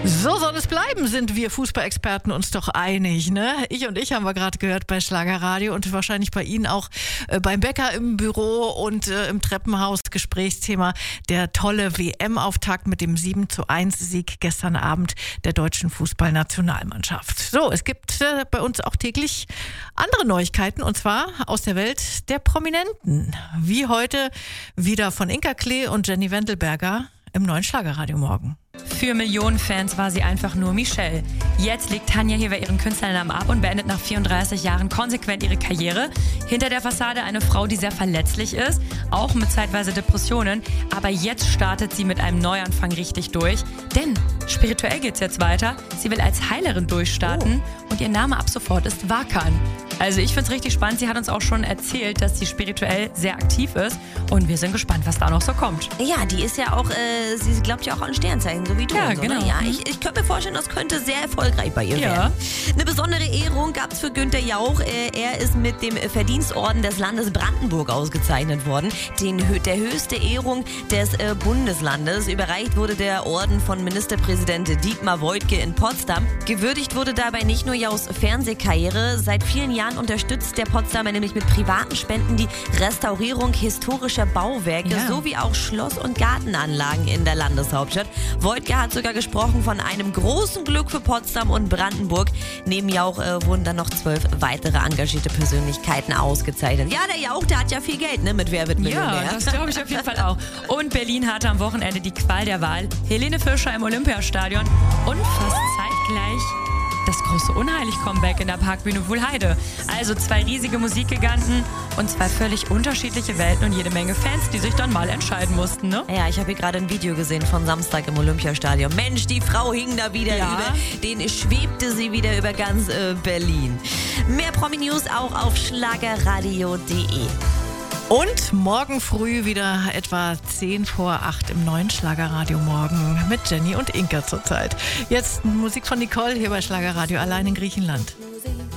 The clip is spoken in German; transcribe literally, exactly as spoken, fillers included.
So soll es bleiben, sind wir Fußballexperten uns doch einig, ne? Ich und ich haben wir gerade gehört bei Schlagerradio und wahrscheinlich bei Ihnen auch äh, beim Bäcker im Büro und äh, im Treppenhaus. Gesprächsthema der tolle W M-Auftakt mit dem sieben zu eins Sieg gestern Abend der deutschen Fußballnationalmannschaft. So, es gibt äh, bei uns auch täglich andere Neuigkeiten und zwar aus der Welt der Prominenten. Wie heute wieder von Inka Klee und Jenny Wendelberger im neuen Schlagerradio morgen. Für Millionen Fans war sie einfach nur Michelle. Jetzt legt Tanja Hewer ihren Künstlernamen ab und beendet nach vierunddreißig Jahren konsequent ihre Karriere. Hinter der Fassade eine Frau, die sehr verletzlich ist, auch mit zeitweise Depressionen. Aber jetzt startet sie mit einem Neuanfang richtig durch. Denn spirituell geht's jetzt weiter. Sie will als Heilerin durchstarten oh. und ihr Name ab sofort ist Wakan. Also ich find's richtig spannend. Sie hat uns auch schon erzählt, dass sie spirituell sehr aktiv ist. Und wir sind gespannt, was da noch so kommt. Ja, die ist ja auch, äh, sie glaubt ja auch an Sternzeichen, so wie du. Ja, und so, genau. Ne? Ja, ich, ich könnte mir vorstellen, das könnte sehr erfolgreich bei ihr ja. werden. Eine besondere Ehrung gab's für Günther Jauch. Äh, er ist mit dem Verdienstorden des Landes Brandenburg ausgezeichnet worden. Den, der höchste Ehrung des äh, Bundeslandes. Überreicht wurde der Orden von Ministerpräsident Dietmar Woidke in Potsdam. Gewürdigt wurde dabei nicht nur Jauchs Fernsehkarriere. Seit vielen Jahren unterstützt der Potsdamer nämlich mit privaten Spenden die Restaurierung historischer Bauwerke ja. sowie auch Schloss- und Gartenanlagen in der Landeshauptstadt. Woidke hat sogar gesprochen von einem großen Glück für Potsdam und Brandenburg. Neben Jauch äh, wurden dann noch zwölf weitere engagierte Persönlichkeiten ausgezeichnet. Ja, der Jauch, der hat ja viel Geld, ne, mit Wer wird Millionär. Ja, das glaube ich auf jeden Fall auch. Und Berlin hatte am Wochenende die Qual der Wahl. Helene Fischer im Olympiastadion und fast zeitgleich das große Unheilig-Comeback in der Parkbühne Wuhlheide. Also zwei riesige Musikgiganten und zwei völlig unterschiedliche Welten und jede Menge Fans, die sich dann mal entscheiden mussten, ne? Ja, ich habe hier gerade ein Video gesehen von Samstag im Olympiastadion. Mensch, die Frau hing da wieder ja. über, den schwebte sie wieder über ganz äh, Berlin. Mehr Promi-News auch auf schlagerradio punkt de. Und morgen früh wieder etwa zehn vor acht im neuen Schlagerradio morgen mit Jenny und Inka zurzeit. Jetzt Musik von Nicole hier bei Schlagerradio allein in Griechenland.